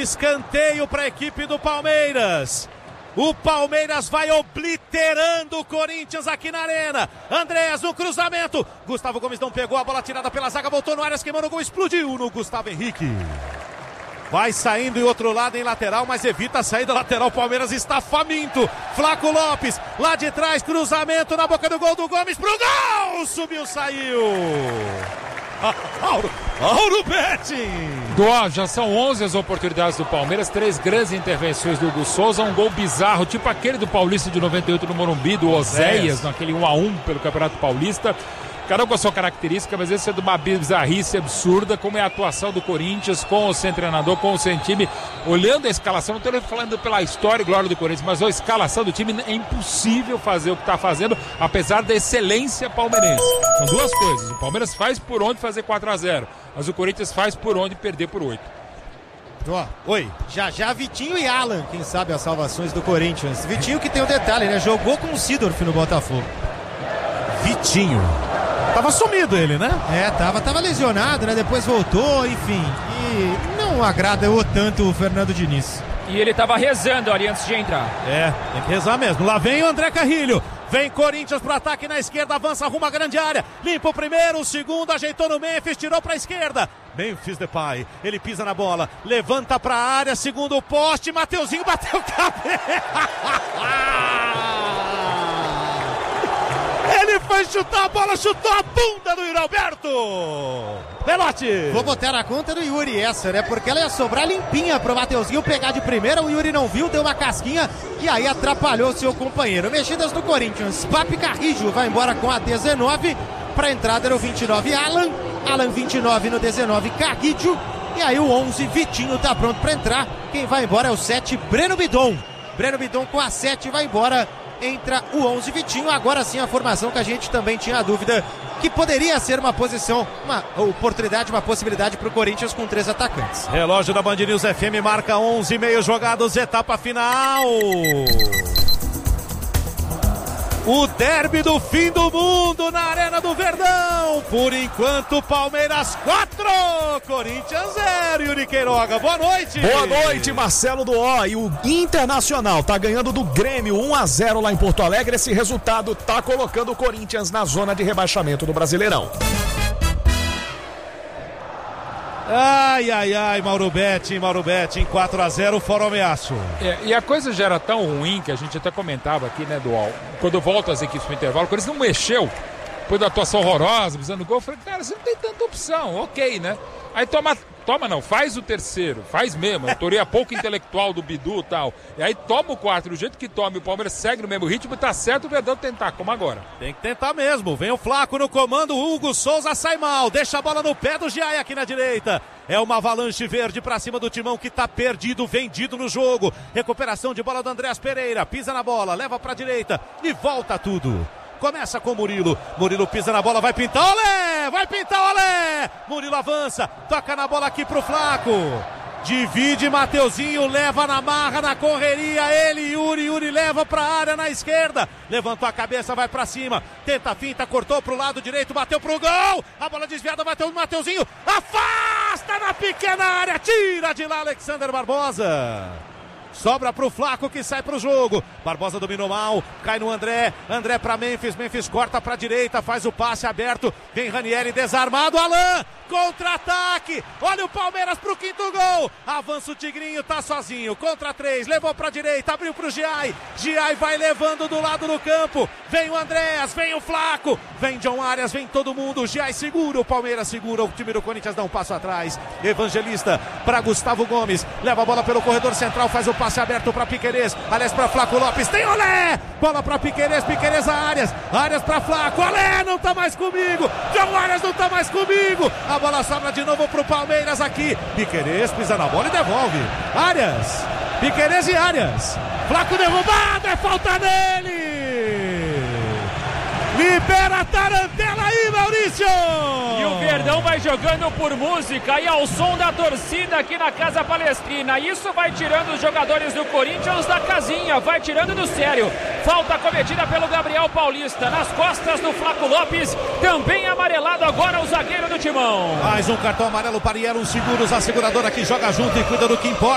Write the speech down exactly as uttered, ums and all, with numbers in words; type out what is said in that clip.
escanteio para a equipe do Palmeiras. O Palmeiras vai obliterando o Corinthians aqui na arena. Andréas no cruzamento. Gustavo Gomes não pegou a bola tirada pela zaga. Voltou no Arias, queimando o gol. Explodiu no Gustavo Henrique. Vai saindo em outro lado em lateral, mas evita a saída lateral. O Palmeiras está faminto. Flaco Lopes, lá de trás, cruzamento na boca do gol do Gomes pro gol! Subiu, saiu. Mauro, Mauro Betting. Doa, já são onze as oportunidades do Palmeiras, três grandes intervenções do Hugo Souza, um gol bizarro, tipo aquele do Paulista de noventa e oito no Morumbi, do Oséias, naquele um a um pelo Campeonato Paulista. Cada um com a sua característica, mas esse é de uma bizarrice absurda, como é a atuação do Corinthians com o sem treinador, com o sem time. Olhando a escalação, não estou falando pela história e glória do Corinthians, mas a escalação do time é impossível fazer o que está fazendo, apesar da excelência palmeirense. São duas coisas, o Palmeiras faz por onde fazer quatro a zero, mas o Corinthians faz por onde perder por oito. Ó, oi, já já Vitinho e Alan, quem sabe as salvações do Corinthians. Vitinho que tem um detalhe, né? Jogou com o Sidorf no Botafogo. Vitinho. Tava sumido ele, né? É, tava, tava lesionado, né? Depois voltou, enfim. E não agrada o tanto o Fernando Diniz. E ele tava rezando ali antes de entrar. É, tem que rezar mesmo. Lá vem o André Carrilho. Vem Corinthians pro ataque na esquerda, avança, arruma a grande área. Limpa o primeiro, o segundo, ajeitou no Memphis, tirou pra esquerda. Memphis Depay, ele pisa na bola, levanta pra área, segundo poste, Mateuzinho bateu cabeça. Ele foi chutar a bola, chutou a bunda do Yuri Alberto. Pelote. Vou botar na conta do Yuri essa, né? Porque ela ia sobrar limpinha pro Mateuzinho pegar de primeira. O Yuri não viu, deu uma casquinha e aí atrapalhou seu companheiro. Mexidas do Corinthians. Papi Carrijo vai embora com a dezenove. Pra entrada no vinte e nove, Alan. Alan vinte e nove no dezenove, Carrijo. E aí o onze, Vitinho, tá pronto pra entrar. Quem vai embora é o sete, Breno Bidon. Breno Bidon com a sete vai embora. Entra o onze, Vitinho. Agora sim a formação que a gente também tinha a dúvida que poderia ser uma posição, uma oportunidade, uma possibilidade para o Corinthians com três atacantes. Relógio da Band News F M marca onze e meio jogados, etapa final. O derby do fim do mundo na Arena do Verdão. Por enquanto, Palmeiras quatro, Corinthians zero. Yuri Queiroga, boa noite. Boa noite, Marcelo Duó. E o Internacional tá ganhando do Grêmio um a zero lá em Porto Alegre. Esse resultado tá colocando o Corinthians na zona de rebaixamento do Brasileirão. Ai, ai, ai, Mauro Betting, Mauro Betting, quatro a zero, fora o ameaço. É, e a coisa já era tão ruim que a gente até comentava aqui, né, Dual? Quando volta as equipes pro intervalo, o Corinthians não mexeu. Depois da atuação horrorosa, visando o gol, eu falei, cara, você não tem tanta opção, ok, né? Aí toma, toma não, faz o terceiro, faz mesmo, autoria pouco intelectual do Bidu e tal. E aí toma o quarto, do jeito que toma, e o Palmeiras segue no mesmo ritmo, tá certo o Verdão tentar, como agora. Tem que tentar mesmo, vem o Flaco no comando, o Hugo Souza sai mal, deixa a bola no pé do Giai aqui na direita. É uma avalanche verde pra cima do Timão que tá perdido, vendido no jogo. Recuperação de bola do Andréas Pereira, pisa na bola, leva pra direita e volta tudo. Começa com o Murilo, Murilo pisa na bola, vai pintar, olé, vai pintar, olé, Murilo avança, toca na bola aqui pro Flaco, divide Mateuzinho, leva na marra, na correria, ele, Yuri, Yuri leva pra área na esquerda, levantou a cabeça, vai pra cima, tenta a finta, cortou pro lado direito, bateu pro gol, a bola desviada, bateu no Mateuzinho, afasta na pequena área, tira de lá Alexander Barbosa. Sobra pro Flaco que sai pro jogo. Barbosa dominou mal, cai no André. André pra Memphis, Memphis corta pra direita, faz o passe aberto. Vem Ranieri desarmado, Alan, contra-ataque. Olha o Palmeiras pro quinto gol. Avança o Tigrinho, tá sozinho. Contra três, levou pra direita, abriu pro Giai. Giai vai levando do lado do campo. Vem o Andréas, vem o Flaco. Vem John Arias, vem todo mundo. Giai segura, o Palmeiras segura. O time do Corinthians dá um passo atrás. Evangelista pra Gustavo Gomes. Leva a bola pelo corredor central, faz o passe aberto para Piquerez, aliás para Flaco Lopes, tem Olé, bola para Piquerez, Piquerez a Arias, Arias para Flaco, Olé, não tá mais comigo, John Arias não tá mais comigo, a bola sobra de novo pro Palmeiras aqui, Piquerez pisa na bola e devolve, Arias, Piquerez e Arias, Flaco derrubado, é falta nele, libera a tarantela aí, Maurício! E o Verdão vai jogando por música e ao som da torcida aqui na Casa Palestrina. Isso vai tirando os jogadores do Corinthians da casinha, vai tirando do sério. Falta cometida pelo Gabriel Paulista nas costas do Flaco Lopes, também amarelado agora o zagueiro do Timão. Mais um cartão amarelo para Ieron Seguros, a seguradora que joga junto e cuida do que importa.